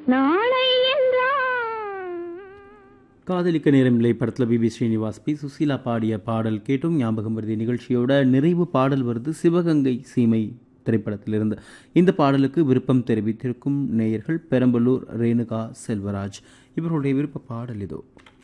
நாளை காதலிக்க நேரமில்லை படத்தில் பிபி ஸ்ரீனிவாஸ் பி சுசீலா பாடிய பாடல் கேட்டும் ஞாபகம் வருது. நிகழ்ச்சியோட நிறைவு பாடல் வருது சிவகங்கை சீமை திரைப்படத்திலிருந்து. இந்த பாடலுக்கு விருப்பம் தெரிவித்திருக்கும் நேயர்கள் பெரம்பலூர் ரேணுகா செல்வராஜ். இவருடைய விருப்ப பாடல் இதோ.